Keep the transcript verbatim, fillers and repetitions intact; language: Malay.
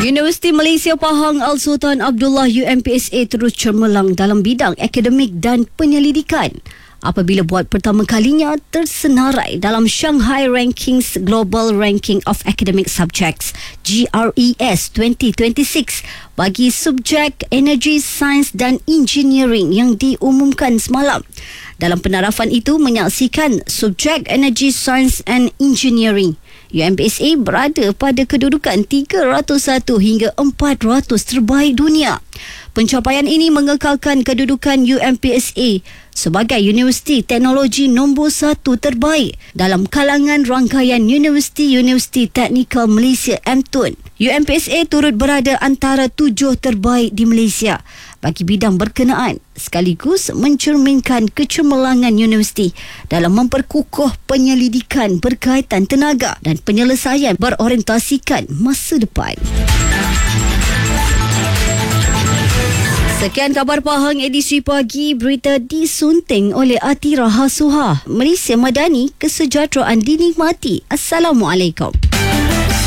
Universiti Malaysia Pahang Al-Sultan Abdullah U M P S A terus cemerlang dalam bidang akademik dan penyelidikan apabila buat pertama kalinya tersenarai dalam Shanghai Rankings Global Ranking of Academic Subjects G R E S twenty twenty-six bagi subjek Energy, Sains dan Engineering yang diumumkan semalam. Dalam penarafan itu menyaksikan subjek Energy, Science and Engineering, U M P S A berada pada kedudukan tiga ratus satu hingga empat ratus terbaik dunia. Pencapaian ini mengekalkan kedudukan U M P S A sebagai Universiti Teknologi nombor satu terbaik dalam kalangan rangkaian Universiti-Universiti Teknikal Malaysia M T U N. U M P S A turut berada antara tujuh terbaik di Malaysia bagi bidang berkenaan, sekaligus mencerminkan kecemerlangan universiti dalam memperkukuh penyelidikan berkaitan tenaga dan penyelesaian berorientasikan masa depan. Sekian khabar Pahang edisi pagi, berita disunting oleh Atira Hasuha. Malaysia Madani, kesejahteraan dinikmati. Assalamualaikum.